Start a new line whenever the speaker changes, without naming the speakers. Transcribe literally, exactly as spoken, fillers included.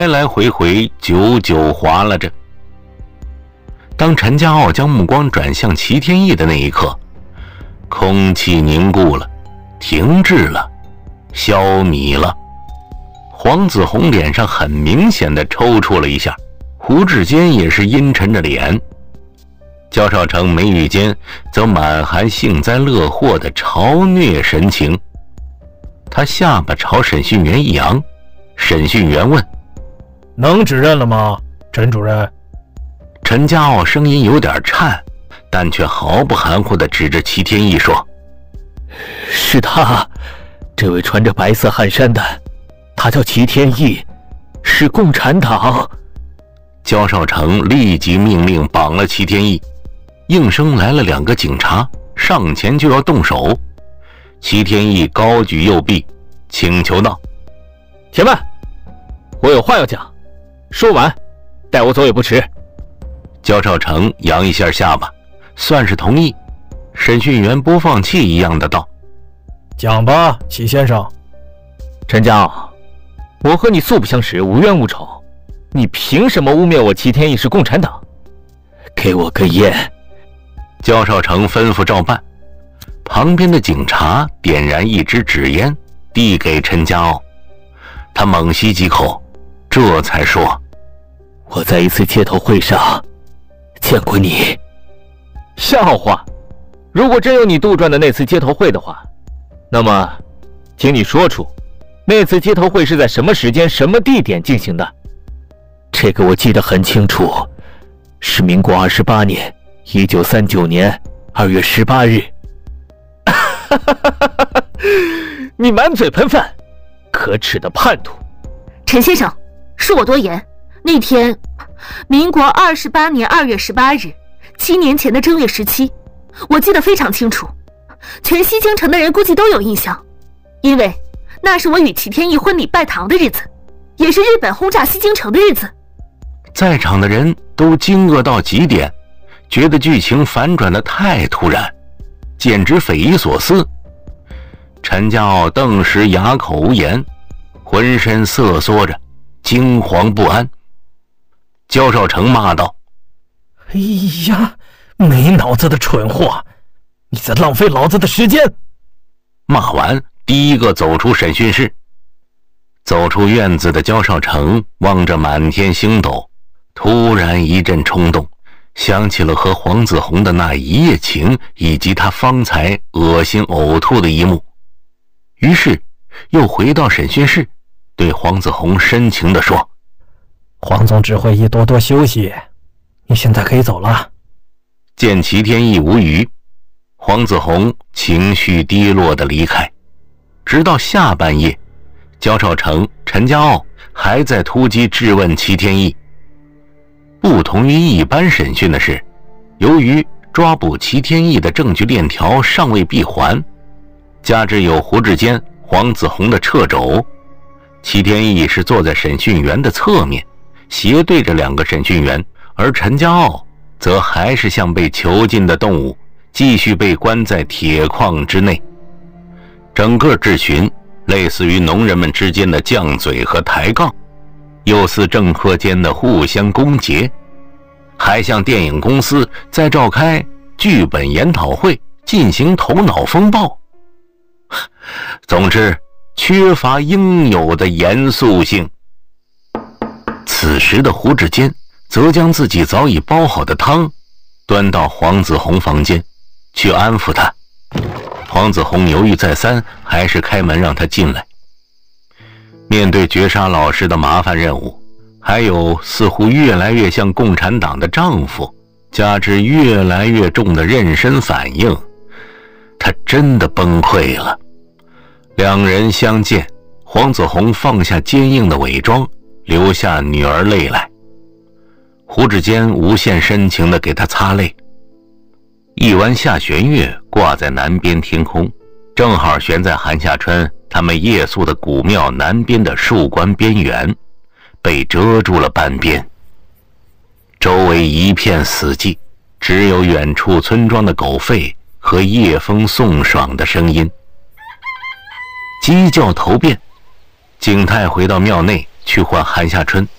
来来回回，久久划拉着。当陈家傲将目光转向齐天意的那一刻，空气凝固了，停滞了，消弭了。黄子弘脸上很明显的抽搐了一下，胡志坚也是阴沉着脸，焦少成眉宇间则满含幸灾乐祸的嘲谑神情。他下巴朝审讯员一扬，审讯员问：
能指认了吗，陈主任？
陈家傲声音有点颤，但却毫不含糊地指着齐天意说：
是他，这位穿着白色汗衫的，他叫齐天意，是共产党。
焦少成立即命令绑了齐天意，应声来了两个警察，上前就要动手。齐天意高举右臂，请求道：
且慢，我有话要讲，说完带我走也不迟。
焦少成扬一下下巴，算是同意。审讯员播放器一样的道：
讲吧，齐先生。
陈家傲，我和你素不相识，无冤无仇，你凭什么污蔑我齐天意是共产党？给我根烟。
焦少成吩咐照办。旁边的警察点燃一支纸烟，递给陈家傲。他猛吸几口，这才说：
我在一次街头会上见过你。笑话，如果真有你杜撰的那次街头会的话，那么请你说出那次街头会是在什么时间什么地点进行的。这个我记得很清楚，是民国二十八年一九三九年二月十八日。你满嘴喷饭，可耻的叛徒！
陈先生，恕我多言，那天民国二十八年二月十八日，七年前的正月十七，我记得非常清楚，全西京城的人估计都有印象，因为那是我与齐天意婚礼拜堂的日子，也是日本轰炸西京城的日子。
在场的人都惊愕到极点，觉得剧情反转得太突然，简直匪夷所思。陈家傲顿时哑口无言，浑身瑟缩着，惊惶不安。焦少成骂道：
哎呀，没脑子的蠢货，你在浪费老子的时间！
骂完，第一个走出审讯室。走出院子的焦少成望着满天星斗，突然一阵冲动，想起了和黄子弘的那一夜情，以及他方才恶心呕吐的一幕。于是又回到审讯室，对黄子弘深情地说：
黄总只会一多多休息，你现在可以走了。
见齐天意无语，黄子弘情绪低落地离开。直到下半夜，焦少成、陈家傲还在突击质问齐天意。不同于一般审讯的是，由于抓捕齐天意的证据链条尚未闭环，加之有胡志坚、黄子弘的掣肘，齐天意是坐在审讯员的侧面，斜对着两个审讯员，而陈家傲则还是像被囚禁的动物，继续被关在铁框之内。整个质询类似于农人们之间的犟嘴和抬杠，又似政客间的互相攻讦，还像电影公司在召开剧本研讨会进行头脑风暴。总之，缺乏应有的严肃性。此时的胡志坚则将自己早已煲好的汤端到黄子弘房间，去安抚他。黄子弘犹豫再三，还是开门让他进来。面对绝杀老师的麻烦任务，还有似乎越来越像共产党的丈夫，加之越来越重的妊娠反应，他真的崩溃了。两人相见，黄子弘放下坚硬的伪装，流下女儿泪来。胡志坚无限深情地给他擦泪。一弯下弦月挂在南边天空，正好悬在韩夏春他们夜宿的古庙南边的树冠边缘，被遮住了半边。周围一片死寂，只有远处村庄的狗吠和夜风送爽的声音。鸡叫头遍，景泰回到庙内去唤韩夏春，